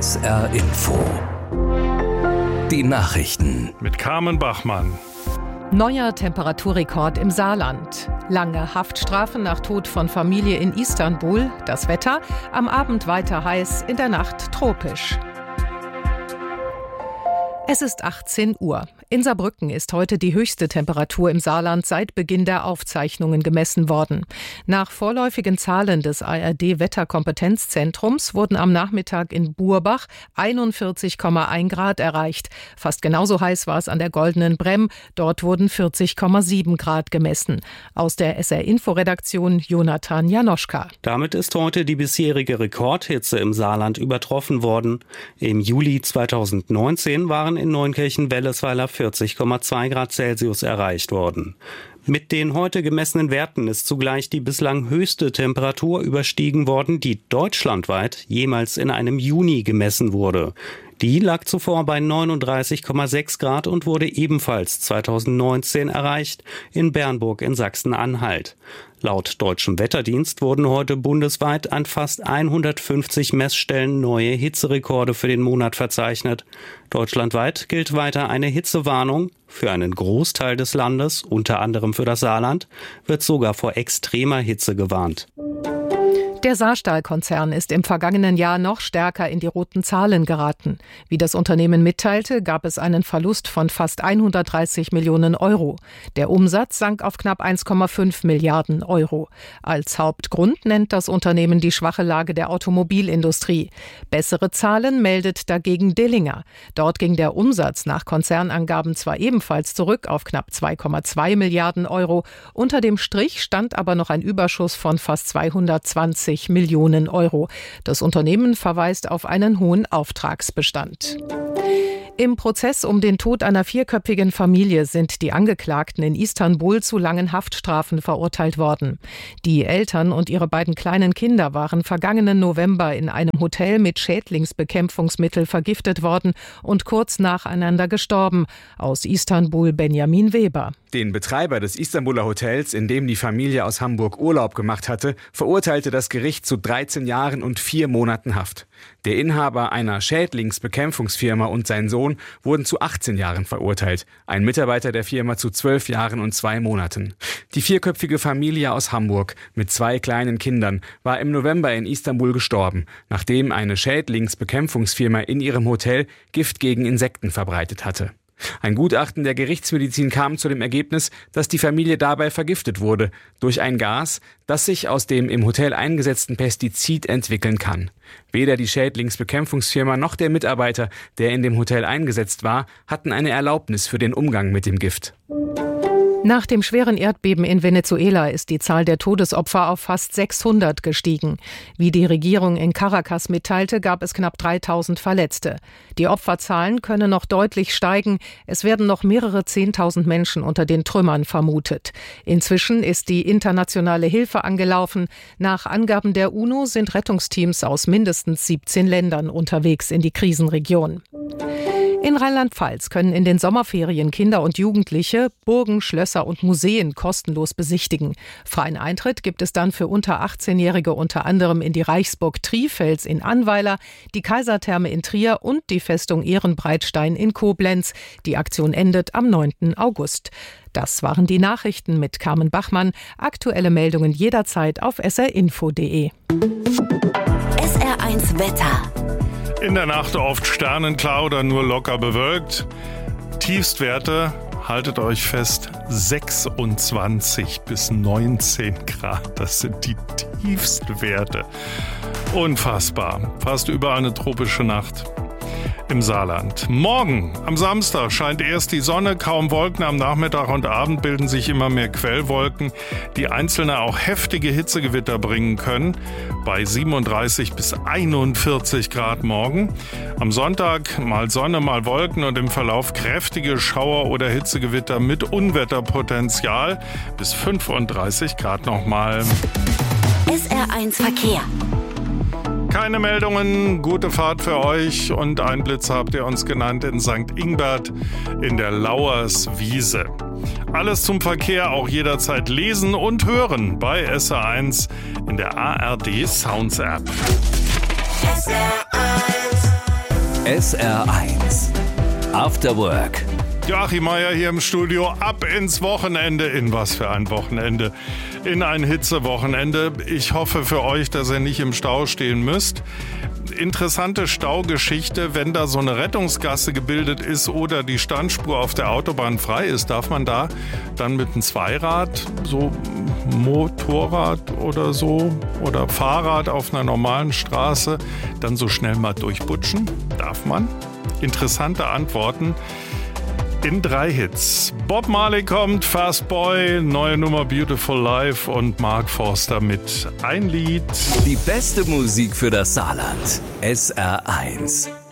SR Info. Die Nachrichten. Mit Carmen Bachmann. Neuer Temperaturrekord im Saarland. Lange Haftstrafe nach Tod von Familie in Istanbul. Das Wetter: am Abend weiter heiß, in der Nacht tropisch. Es ist 18 Uhr. In Saarbrücken ist heute die höchste Temperatur im Saarland seit Beginn der Aufzeichnungen gemessen worden. Nach vorläufigen Zahlen des ARD-Wetterkompetenzzentrums wurden am Nachmittag in Burbach 41,1 Grad erreicht. Fast genauso heiß war es an der Goldenen Bremm. Dort wurden 40,7 Grad gemessen. Aus der SR-Info-Redaktion Jonathan Janoschka. Damit ist heute die bisherige Rekordhitze im Saarland übertroffen worden. Im Juli 2019 waren in Neunkirchen-Wellesweiler 40,2 Grad Celsius erreicht worden. Mit den heute gemessenen Werten ist zugleich die bislang höchste Temperatur überstiegen worden, die deutschlandweit jemals in einem Juni gemessen wurde. Die lag zuvor bei 39,6 Grad und wurde ebenfalls 2019 erreicht in Bernburg in Sachsen-Anhalt. Laut Deutschem Wetterdienst wurden heute bundesweit an fast 150 Messstellen neue Hitzerekorde für den Monat verzeichnet. Deutschlandweit gilt weiter eine Hitzewarnung. Für einen Großteil des Landes, unter anderem für das Saarland, wird sogar vor extremer Hitze gewarnt. Der Saarstahl-Konzern ist im vergangenen Jahr noch stärker in die roten Zahlen geraten. Wie das Unternehmen mitteilte, gab es einen Verlust von fast 130 Millionen Euro. Der Umsatz sank auf knapp 1,5 Milliarden Euro. Als Hauptgrund nennt das Unternehmen die schwache Lage der Automobilindustrie. Bessere Zahlen meldet dagegen Dillinger. Dort ging der Umsatz nach Konzernangaben zwar ebenfalls zurück auf knapp 2,2 Milliarden Euro. Unter dem Strich stand aber noch ein Überschuss von fast 220 Millionen Euro. Das Unternehmen verweist auf einen hohen Auftragsbestand. Im Prozess um den Tod einer vierköpfigen Familie sind die Angeklagten in Istanbul zu langen Haftstrafen verurteilt worden. Die Eltern und ihre beiden kleinen Kinder waren vergangenen November in einem Hotel mit Schädlingsbekämpfungsmittel vergiftet worden und kurz nacheinander gestorben. Aus Istanbul Benjamin Weber. Den Betreiber des Istanbuler Hotels, in dem die Familie aus Hamburg Urlaub gemacht hatte, verurteilte das Gericht zu 13 Jahren und 4 Monaten Haft. Der Inhaber einer Schädlingsbekämpfungsfirma und sein Sohn wurden zu 18 Jahren verurteilt, ein Mitarbeiter der Firma zu 12 Jahren und 2 Monaten. Die vierköpfige Familie aus Hamburg mit 2 kleinen Kindern war im November in Istanbul gestorben, nachdem eine Schädlingsbekämpfungsfirma in ihrem Hotel Gift gegen Insekten verbreitet hatte. Ein Gutachten der Gerichtsmedizin kam zu dem Ergebnis, dass die Familie dabei vergiftet wurde durch ein Gas, das sich aus dem im Hotel eingesetzten Pestizid entwickeln kann. Weder die Schädlingsbekämpfungsfirma noch der Mitarbeiter, der in dem Hotel eingesetzt war, hatten eine Erlaubnis für den Umgang mit dem Gift. Nach dem schweren Erdbeben in Venezuela ist die Zahl der Todesopfer auf fast 600 gestiegen. Wie die Regierung in Caracas mitteilte, gab es knapp 3000 Verletzte. Die Opferzahlen können noch deutlich steigen. Es werden noch mehrere 10.000 Menschen unter den Trümmern vermutet. Inzwischen ist die internationale Hilfe angelaufen. Nach Angaben der UNO sind Rettungsteams aus mindestens 17 Ländern unterwegs in die Krisenregion. In Rheinland-Pfalz können in den Sommerferien Kinder und Jugendliche Burgen, Schlösser und Museen kostenlos besichtigen. Freien Eintritt gibt es dann für unter 18-Jährige unter anderem in die Reichsburg Trifels in Annweiler, die Kaisertherme in Trier und die Festung Ehrenbreitstein in Koblenz. Die Aktion endet am 9. August. Das waren die Nachrichten mit Carmen Bachmann. Aktuelle Meldungen jederzeit auf srinfo.de. SR1 Wetter. In der Nacht oft sternenklar oder nur locker bewölkt. Tiefstwerte, haltet euch fest, 26 bis 19 Grad. Das sind die Tiefstwerte. Unfassbar. Fast überall eine tropische Nacht im Saarland. Morgen, am Samstag, scheint erst die Sonne, kaum Wolken. Am Nachmittag und Abend bilden sich immer mehr Quellwolken, die einzelne auch heftige Hitzegewitter bringen können. Bei 37 bis 41 Grad morgen. Am Sonntag mal Sonne, mal Wolken und im Verlauf kräftige Schauer oder Hitzegewitter mit Unwetterpotenzial. Bis 35 Grad nochmal. SR1 Verkehr. Keine Meldungen, gute Fahrt für euch und einen Blitz habt ihr uns genannt in St. Ingbert in der Lauerswiese. Alles zum Verkehr auch jederzeit lesen und hören bei SR1 in der ARD Sounds App. SR1 SR1 After Work. Joachim Meier hier im Studio, ab ins Wochenende. In was für ein Wochenende? In ein Hitzewochenende. Ich hoffe für euch, dass ihr nicht im Stau stehen müsst. Interessante Staugeschichte, wenn da so eine Rettungsgasse gebildet ist oder die Standspur auf der Autobahn frei ist, darf man da dann mit einem Zweirad, so Motorrad oder so, oder Fahrrad auf einer normalen Straße, dann so schnell mal durchbutschen? Darf man? Interessante Antworten in 3 Hits. Bob Marley kommt, Fast Boy, neue Nummer Beautiful Life und Mark Forster mit Ein Lied. Die beste Musik für das Saarland. SR1.